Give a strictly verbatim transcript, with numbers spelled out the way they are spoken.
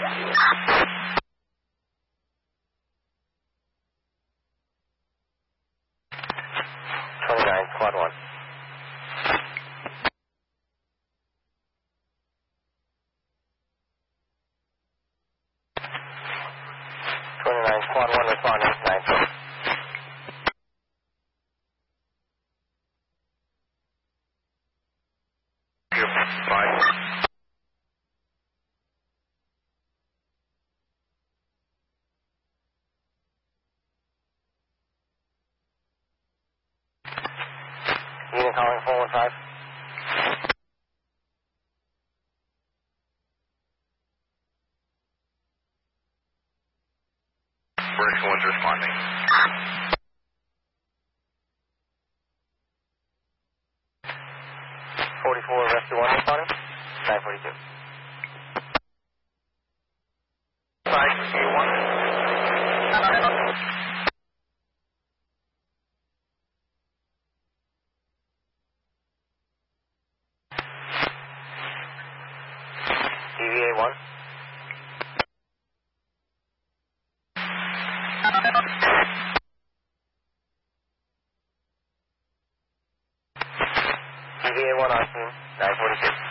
twenty-nine, squad one. twenty-nine, squad one responding, nine four. Unit calling four one five. Bridge one's responding. forty-four, rescue one responding, nine forty-two. Side, rescue one. D V A one. D V A one on team, nine forty-two.